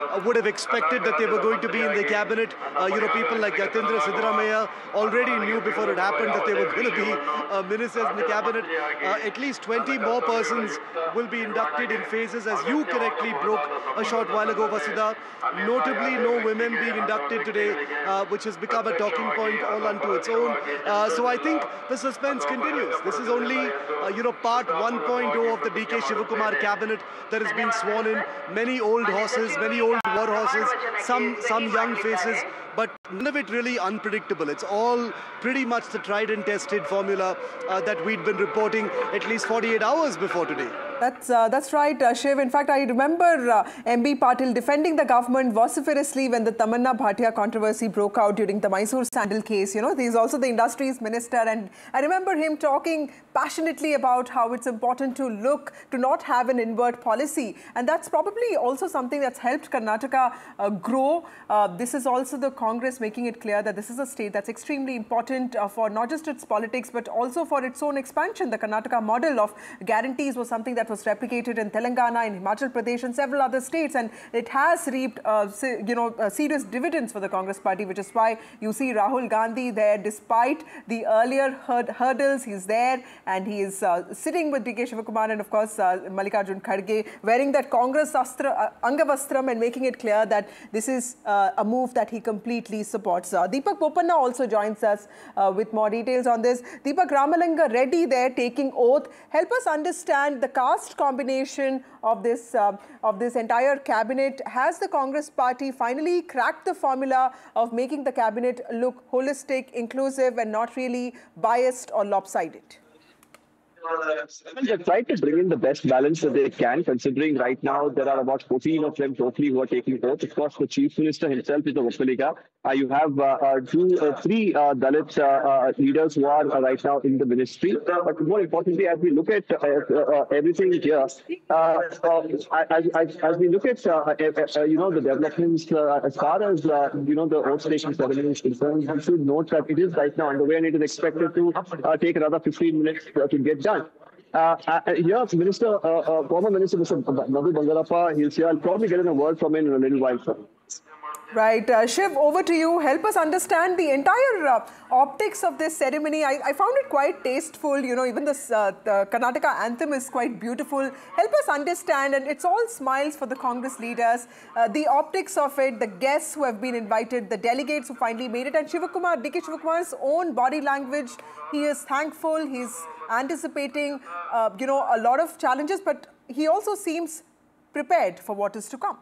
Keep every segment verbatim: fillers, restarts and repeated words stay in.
uh, would have expected that they were going to be in the cabinet. Uh, you know, people like Yatindra Siddaramaiah already knew before it happened that they were going to be uh, ministers in the cabinet. Uh, at least twenty more persons will be inducted in phases, as you correctly broke a short while ago, Vasudha. Notably, no women being inducted today, uh, which has become a talking point all unto its own. Uh, so I think the suspense continues. This is only, uh, you know, part one point oh of the D K Shivakumar cabinet that is being sworn in. Many old horses, many old war horses, some, some young faces, but none of it really unpredictable. It's all pretty much the tried and tested formula uh, that we'd been reporting at least forty-eight hours before today. That's, uh, that's right, uh, Shiv. In fact, I remember uh, M B Patil defending the government vociferously when the Tamanna Bhatia controversy broke out during the Mysore Sandal case. You know, he's also the industries minister, and I remember him talking passionately about how it's important to look, to not have an inward policy. And that's probably also something that's helped Karnataka uh, grow. Uh, this is also the Congress making it clear that this is a state that's extremely important uh, for not just its politics, but also for its own expansion. The Karnataka model of guarantees was something that was replicated in Telangana, in Himachal Pradesh and several other states, and it has reaped uh, you know uh, serious dividends for the Congress party, which is why you see Rahul Gandhi there despite the earlier hurdles. He's there and he is uh, sitting with D K Shivakumar and of course uh, Mallikarjun Kharge, wearing that Congress astra, uh, Angavastram and making it clear that this is uh, a move that he completely supports. Uh, Deepak Bopanna also joins us uh, with more details on this. Deepak, Ramalanga Reddy there taking oath. Help us understand the caste combination of this uh, of this entire cabinet. Has the Congress party finally cracked the formula of making the cabinet look holistic, inclusive and not really biased or lopsided? They've tried to bring in the best balance that they can, considering right now there are about fourteen of them totally who are taking oath. Of course, the Chief Minister himself is a Vokkalika. Uh, you have uh, uh, two, uh, three uh, Dalit uh, uh, leaders who are uh, right now in the ministry. But more importantly, as we look at uh, uh, everything here, uh, uh, as, as, as we look at uh, uh, you know the developments uh, as far as uh, you know the oath taking ceremony is concerned, we should note that it is right now underway and it is expected to uh, take another fifteen minutes uh, to get done. Uh, uh, here, Minister, uh, uh, former Minister Mister Madhu Bangarappa, he's here. I'll probably get in a word from him in a little while, sir. Right. Uh, Shiv, over to you. Help us understand the entire uh, optics of this ceremony. I, I found it quite tasteful. You know, even this, uh, the Karnataka anthem is quite beautiful. Help us understand, and it's all smiles for the Congress leaders, uh, the optics of it, the guests who have been invited, the delegates who finally made it, and Shivakumar, D K Shivakumar's own body language. He is thankful. He's anticipating, uh, you know, a lot of challenges, but he also seems prepared for what is to come.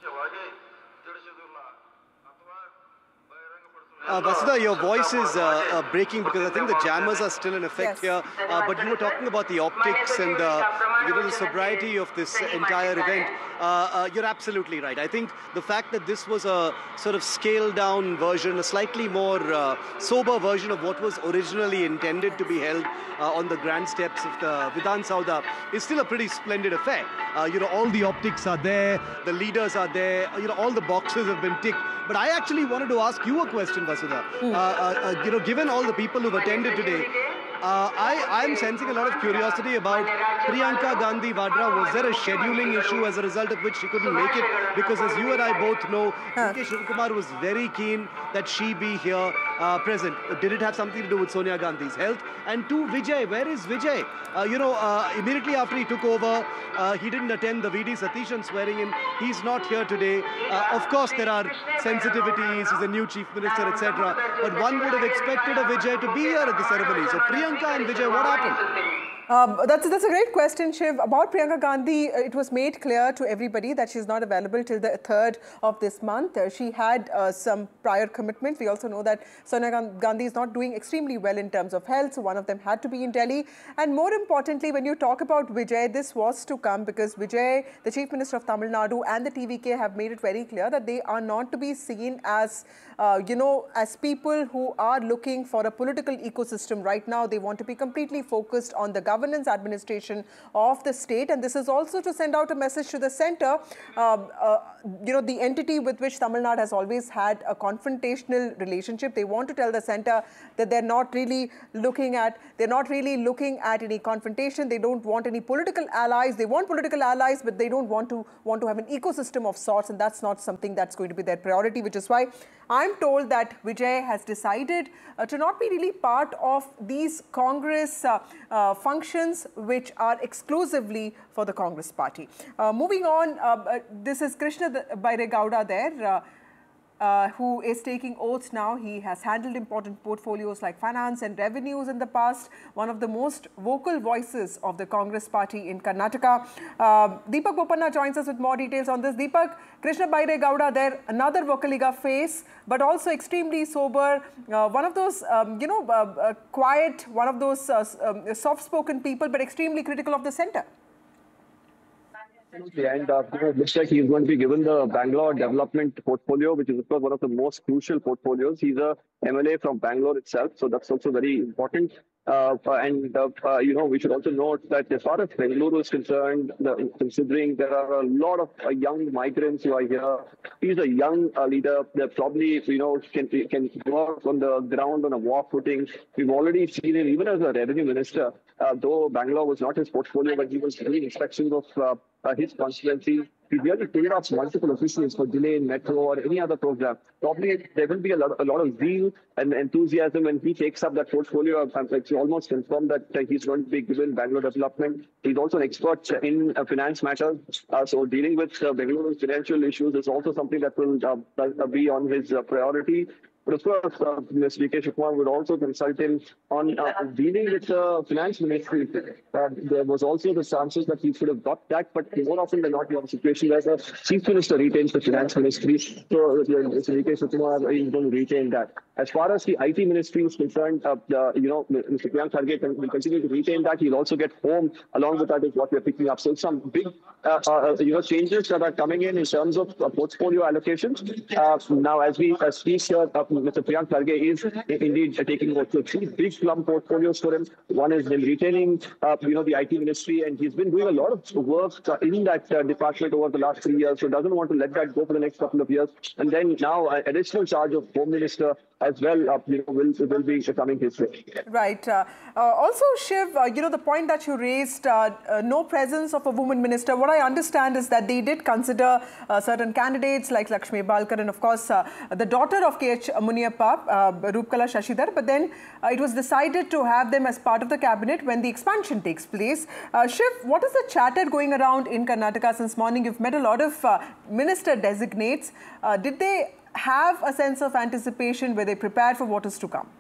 Uh, Vasudha, your voice is uh, uh, breaking because I think the jammers are still in effect yes. here. Uh, but you were talking about the optics and uh, you know, the sobriety of this entire event. Uh, uh, you're absolutely right. I think the fact that this was a sort of scaled down version, a slightly more uh, sober version of what was originally intended to be held uh, on the grand steps of the Vidhan Sauda is still a pretty splendid affair. Uh, you know, all the optics are there, the leaders are there, you know, all the boxes have been ticked. But I actually wanted to ask you a question, Vasudha. Mm. Uh, uh, uh, you know, given all the people who've attended today, uh, I, I'm sensing a lot of curiosity about Priyanka Gandhi Vadra. Was there a scheduling issue as a result of which she couldn't make it? Because as you and I both know, huh. D K Shivakumar was very keen that she be here uh, present. Did it have something to do with Sonia Gandhi's health? And two, Vijay, where is Vijay? Uh, you know, uh, immediately after he took over, uh, he didn't attend the V D Satishan swearing in. He's not here today. Uh, of course, there are sensitivities. He's a new chief minister, et cetera. But one would have expected a Vijay to be here at the ceremony. So Priyanka and Vijay, what happened? Um, that's, that's a great question, Shiv. About Priyanka Gandhi, it was made clear to everybody that she's not available till the third of this month. Uh, she had uh, some prior commitments. We also know that Sonia Gandhi is not doing extremely well in terms of health, so one of them had to be in Delhi. And more importantly, when you talk about Vijay, this was to come because Vijay, the Chief Minister of Tamil Nadu, and the T V K have made it very clear that they are not to be seen as, uh, you know, as people who are looking for a political ecosystem right now. They want to be completely focused on the government governance administration of the state, and this is also to send out a message to the centre. Uh, uh, you know, the entity with which Tamil Nadu has always had a confrontational relationship. They want to tell the center that they're not really looking at, they're not really looking at any confrontation. They don't want any political allies. They want political allies, but they don't want to want to have an ecosystem of sorts, and that's not something that's going to be their priority, which is why I'm told that Vijay has decided uh, to not be really part of these Congress uh, uh, functions which are exclusively for the Congress party. Uh, moving on, uh, uh, this is Krishna Bairegowda there, uh, uh, who is taking oaths now. He has handled important portfolios like finance and revenues in the past, one of the most vocal voices of the Congress party in Karnataka. Uh, Deepak Bopanna joins us with more details on this. Deepak, Krishna Bairegowda there, another Vocaliga face, but also extremely sober, uh, one of those, um, you know, uh, uh, quiet, one of those uh, um, soft-spoken people, but extremely critical of the centre. And uh, you know, it looks like he's going to be given the Bangalore development portfolio, which is of course one of the most crucial portfolios. He's a M L A from Bangalore itself, so that's also very important. Uh, and, uh, uh, you know, we should also note that as far as Bengaluru is concerned, the, considering there are a lot of uh, young migrants who are here, he's a young uh, leader that probably, you know, can, can work on the ground on a war footing. We've already seen him, even as a revenue minister, uh, though Bangalore was not his portfolio, but he was doing inspections of uh, uh, his constituency. He really paid off multiple officials for delay in metro or any other program. Probably there will be a lot, a lot of zeal and enthusiasm when he takes up that portfolio. It's almost confirmed that uh, he's going to be given Bangalore development. He's also an expert in uh, finance matters. Uh, so dealing with uh, Bengaluru's financial issues is also something that will uh, be on his uh, priority. But of course, uh, Mister D K Shiv Kumar would also consult him on uh, dealing with the uh, finance ministry. Uh, there was also the chances that he should have got that, but more often than not, you have a situation where the chief minister retains the finance ministry. So uh, Mister D K Shiv Kumar is going to retain that. As far as the I T ministry is concerned, uh, the, you know, Mister Priyank Kharge will continue to retain that. He'll also get home along with that is what we're picking up. So some big, uh, uh, you know, changes that are coming in in terms of uh, portfolio allocations. Uh, now, as we uh, speak here, uh, Mister Priyank Kharge is indeed taking three big plum portfolios for him. One is him retaining, uh, you know, the I T ministry, and he's been doing a lot of work uh, in that uh, department over the last three years. So doesn't want to let that go for the next couple of years. And then now, uh, additional charge of Home Minister as well, uh, you know, will, will be coming his way. Right. Uh, uh, also, Shiv, uh, you know, the point that you raised, uh, uh, no presence of a woman minister. What I understand is that they did consider uh, certain candidates like Lakshmi Balkar and, of course, uh, the daughter of K H Muniyappa, uh, Roopkala Shashidhar. But then uh, it was decided to have them as part of the cabinet when the expansion takes place. Uh, Shiv, what is the chatter going around in Karnataka since morning? You've met a lot of uh, minister designates. Uh, did they have a sense of anticipation where they prepared for what is to come?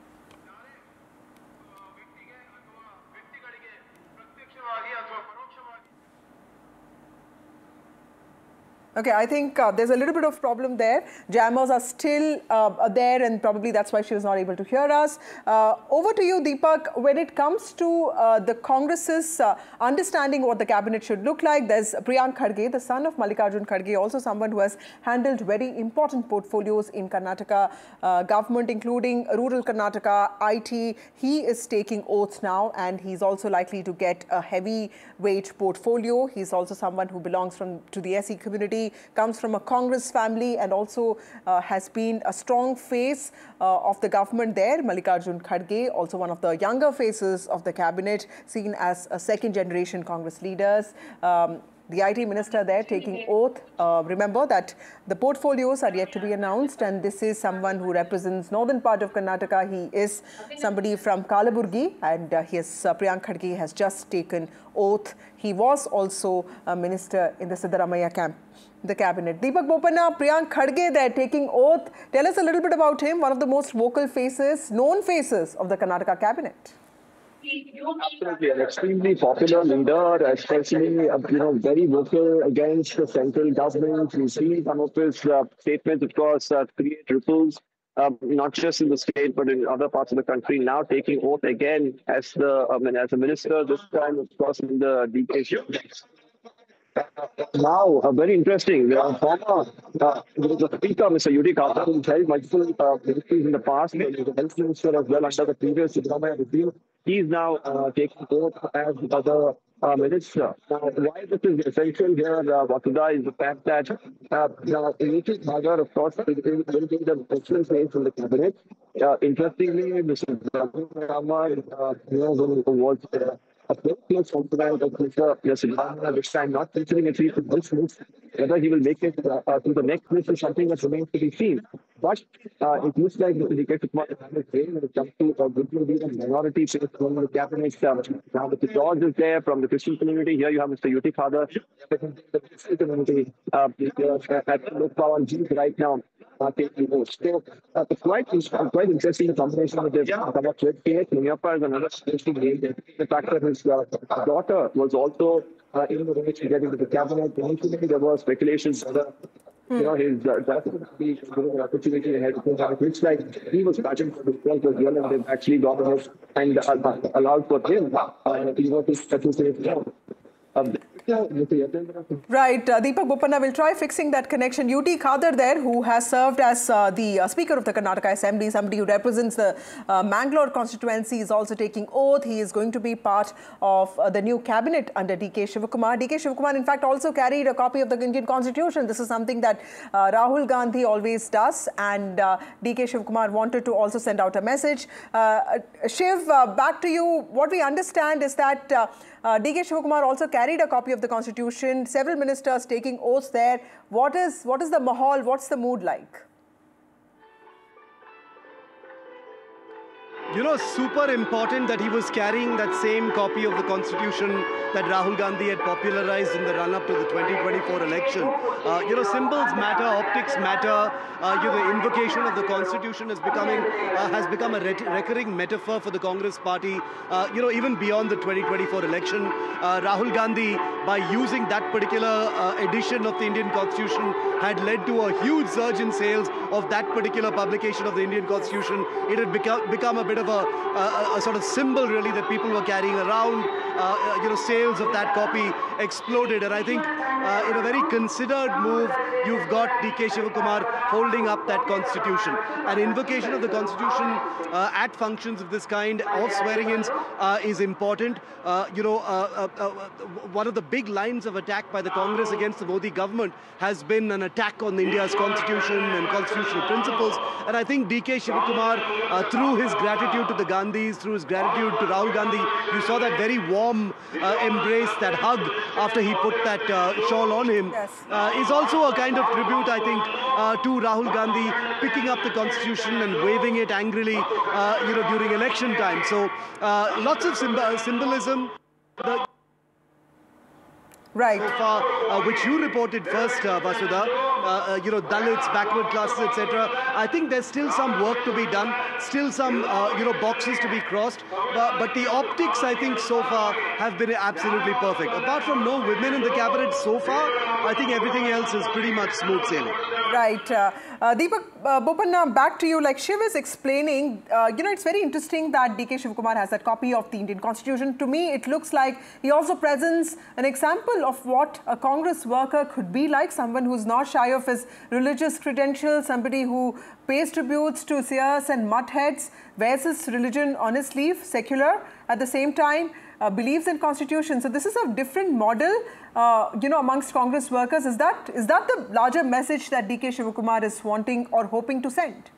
Okay, I think uh, there's a little bit of problem there. Jammers are still uh, there, and probably that's why she was not able to hear us. Uh, over to you, Deepak. When it comes to uh, the Congress's uh, understanding what the cabinet should look like, there's Priyank Kharge, the son of Mallikarjun Kharge, also someone who has handled very important portfolios in Karnataka uh, government, including rural Karnataka, I T. He is taking oaths now, and he's also likely to get a heavyweight portfolio. He's also someone who belongs from to the S E community, comes from a Congress family, and also uh, has been a strong face uh, of the government there. Mallikarjun Kharge, also one of the younger faces of the cabinet, seen as a second generation Congress leaders. Um, the I T minister there taking oath. Uh, remember that the portfolios are yet to be announced, and this is someone who represents northern part of Karnataka. He is somebody from Kalaburgi, and uh, his uh, Priyank Kharge has just taken oath. He was also a minister in the Siddaramaiah camp, the cabinet. Deepak Bopanna, Priyank Kharge there taking oath. Tell us a little bit about him, one of the most vocal faces, known faces of the Karnataka cabinet. Absolutely, an extremely popular leader, especially, uh, you know, very vocal against the central government. We've seen some of his uh, statements, of course, uh, create ripples, uh, not just in the state, but in other parts of the country. Now taking oath again as the, I mean, as a minister, this time, of course, in the D K show. Now, uh, very interesting. Uh, former, uh, the speaker, Mister U D Khadre, who held multiple uh, ministries in the past, he was the health minister as well under the previous Siddaramaiah regime. He is now uh, taking oath as the uh, minister. Now, why this is essential here, uh, Vasudha, is the fact that uh, now, U T Khadar, of course, will be the excellent name from the cabinet. Uh, interestingly, Mister Rama, uh, you know, who was uh, a very close confidant of Mister Yasinana, which I'm not considering at least in this move. Whether he will make it uh, uh, to the next list is something that remains to be seen. But uh, it looks like Mister D K Shivakumar has failed when it comes to uh, which will be the minority face from the cabinet. Um, now, Mister George is there from the Christian community. Here you have Mister U T Khadar, the Christian community uh, at Lok Pawan Ji right now. Uh, taking votes. So uh, it's quite, it's quite interesting the combination with this. K H Munyappa is another interesting name. The fact that his uh, daughter was also uh, in the race to get into the cabinet. Initially, there were speculations whether you know his uh, daughter would be given an opportunity ahead. It looks like he was catching for himself as well, and they've actually gone ahead and uh, allowed for him uh, you know, to step into his um, Right, uh, Deepak Bopanna will try fixing that connection. U T Khadar there, who has served as uh, the uh, Speaker of the Karnataka Assembly, somebody who represents the uh, Mangalore constituency, is also taking oath. He is going to be part of uh, the new cabinet under D K Shivakumar. D K Shivakumar, in fact, also carried a copy of the Indian Constitution. This is something that uh, Rahul Gandhi always does, and uh, D K Shivakumar wanted to also send out a message. Uh, Shiv, uh, back to you. What we understand is that uh, uh, D K Shivakumar also carried a copy of the Constitution. Several ministers taking oaths there. What is what is the mahal? What's the mood like? You know, super important that he was carrying that same copy of the Constitution that Rahul Gandhi had popularized in the run-up to the twenty twenty-four election. Uh, you know, symbols matter, optics matter. Uh, you know, the invocation of the Constitution is becoming uh, has become a re recurring metaphor for the Congress party. Uh, you know, even beyond the twenty twenty-four election, uh, Rahul Gandhi, by using that particular uh, edition of the Indian Constitution, had led to a huge surge in sales of that particular publication of the Indian Constitution. It had become become a bit of a, a, a sort of symbol, really, that people were carrying around. Uh, you know, sales of that copy exploded, and I think uh, in a very considered move, you've got D K Shivakumar holding up that Constitution. An invocation of the Constitution uh, at functions of this kind, of swearing-ins, uh, is important. Uh, you know, uh, uh, uh, one of the big lines of attack by the Congress against the Modi government has been an attack on India's Constitution and constitutional principles, and I think D K Shivakumar, uh, through his gratitude to the Gandhis, through his gratitude to Rahul Gandhi, you saw that very warm uh, embrace, that hug after he put that uh, shawl on him, yes. uh, is also a kind of tribute, I think, uh, to Rahul Gandhi picking up the Constitution and waving it angrily, uh, you know, during election time. So uh, lots of symb symbolism. The Right. So far, uh, which you reported first, uh, Vasudha, uh, uh, you know, Dalits, backward classes, et cetera. I think there's still some work to be done, still some, uh, you know, boxes to be crossed. But, but the optics, I think, so far have been absolutely perfect. Apart from no women in the cabinet so far, I think everything else is pretty much smooth sailing. Right. Uh, uh, Deepak uh, Bopanna, back to you. Like Shiv is explaining, uh, you know, it's very interesting that D K Shivakumar has that copy of the Indian Constitution. To me, it looks like he also presents an example of what a Congress worker could be like, someone who's not shy of his religious credentials, somebody who pays tributes to seers and mudheads, wears his religion on his sleeve, secular, at the same time, uh, believes in Constitution. So this is a different model, uh, you know, amongst Congress workers. Is that is that the larger message that D K Shivakumar is wanting or hoping to send?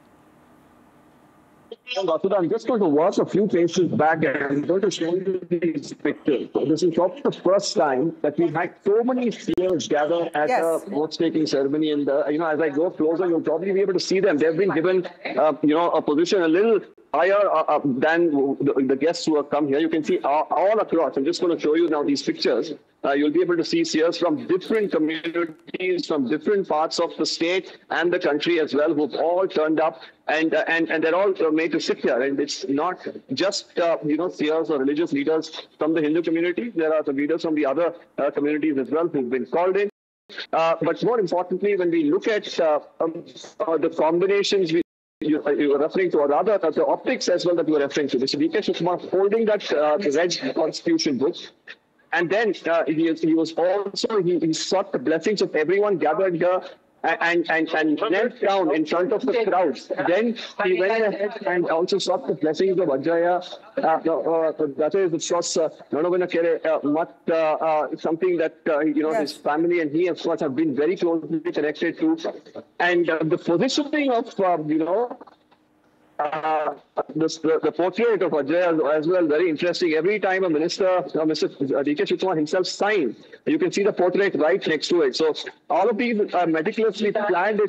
Vasudha, I'm just going to watch a few pages back and I'm going to show you these pictures. This is probably the first time that we've had so many seers gather at Yes. a vote-taking ceremony. And, uh, you know, as I go closer, you'll probably be able to see them. They've been given, uh, you know, a position a little higher uh, uh, than the, the guests who have come here. You can see all, all across. I'm just going to show you now these pictures. Uh, you'll be able to see seers from different communities, from different parts of the state and the country as well, who've all turned up, and uh, and and they're all uh, made to sit here. And it's not just uh, you know seers or religious leaders from the Hindu community. There are some leaders from the other uh, communities as well who've been called in. Uh, but more importantly, when we look at uh, um, uh, the combinations we You, you were referring to, or rather, uh, the optics as well that you were referring to. Mister D K Shivakumar holding that uh, red Constitution book, and then uh, he, he was also he, he sought the blessings of everyone gathered here and, and, and knelt down in front of the crowds. Then he went ahead and also sought the blessings of Vajraya. Uh, that is, of course, uh, Mat, uh, uh, something that uh, you know Yes. his family and he, of course, have been very closely connected to. And uh, the positioning of uh, you know. Uh, this, the, the portrait of Vajraya as well, very interesting. Every time a minister, uh, Mister D K Shiv Kumar himself signed, you can see the portrait right next to it. So all of these are meticulously planned.